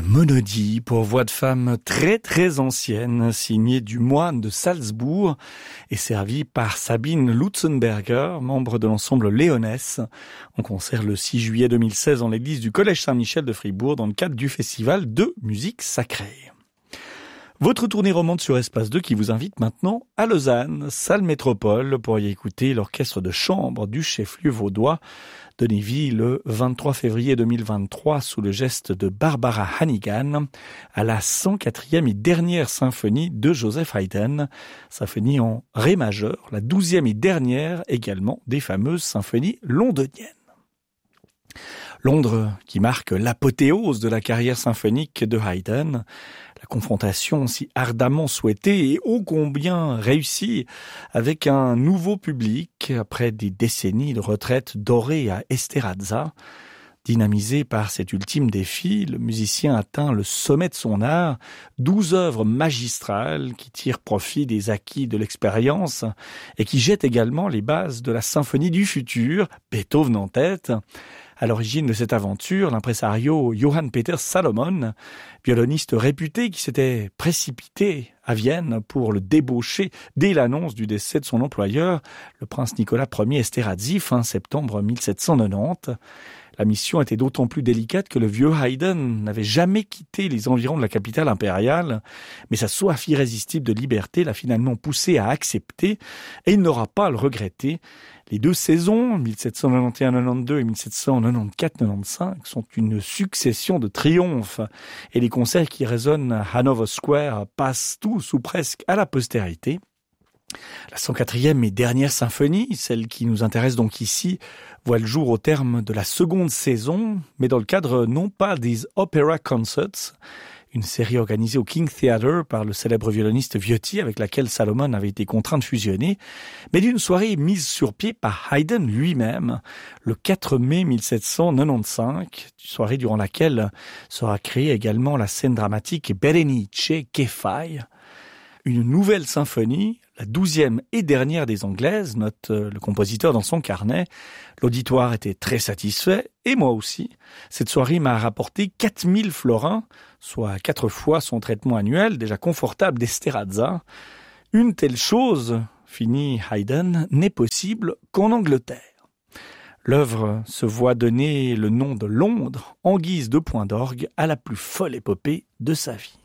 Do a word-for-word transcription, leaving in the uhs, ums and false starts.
Monodie pour voix de femme très très ancienne, signée du moine de Salzbourg et servie par Sabine Lutzenberger, membre de l'ensemble Léonesse, en concert le six juillet deux mille seize dans l'église du Collège Saint-Michel de Fribourg dans le cadre du festival de musique sacrée. Votre tournée remonte sur Espace deux qui vous invite maintenant à Lausanne, salle métropole, pour y écouter l'orchestre de chambre du chef-lieu vaudois de Neuvy le vingt-trois février deux mille vingt-trois sous le geste de Barbara Hannigan à la cent quatrième et dernière symphonie de Joseph Haydn, symphonie en ré majeur, la douzième et dernière également des fameuses symphonies londoniennes. Londres qui marque l'apothéose de la carrière symphonique de Haydn, la confrontation si ardemment souhaitée et ô combien réussie avec un nouveau public après des décennies de retraite dorée à Esterháza. Dynamisé par cet ultime défi, le musicien atteint le sommet de son art, douze œuvres magistrales qui tirent profit des acquis de l'expérience et qui jettent également les bases de la symphonie du futur, Beethoven en tête. À l'origine de cette aventure, l'impresario Johann Peter Salomon, violoniste réputé qui s'était précipité à Vienne pour le débaucher dès l'annonce du décès de son employeur, le prince Nicolas Ier Esterházy, fin septembre mille sept cent quatre-vingt-dix. La mission était d'autant plus délicate que le vieux Haydn n'avait jamais quitté les environs de la capitale impériale, mais sa soif irrésistible de liberté l'a finalement poussé à accepter, et il n'aura pas à le regretter. Les deux saisons, mille sept cent quatre-vingt-onze quatre-vingt-douze et mille sept cent quatre-vingt-quatorze quatre-vingt-quinze, sont une succession de triomphes, et les concerts qui résonnent à Hanover Square passent tous ou presque à la postérité. La cent quatrième et dernière symphonie, celle qui nous intéresse donc ici, voit le jour au terme de la seconde saison, mais dans le cadre non pas des Opera Concerts, une série organisée au King Theatre par le célèbre violoniste Viotti avec laquelle Salomon avait été contraint de fusionner, mais d'une soirée mise sur pied par Haydn lui-même, le quatre mai mille sept cent quatre-vingt-quinze, soirée durant laquelle sera créée également la scène dramatique Berenice che fai, une nouvelle symphonie, la douzième et dernière des Anglaises, note le compositeur dans son carnet. L'auditoire était très satisfait, et moi aussi. Cette soirée m'a rapporté quatre mille florins, soit quatre fois son traitement annuel, déjà confortable d'Esterháza. Une telle chose, finit Haydn, n'est possible qu'en Angleterre. L'œuvre se voit donner le nom de Londres en guise de point d'orgue à la plus folle épopée de sa vie.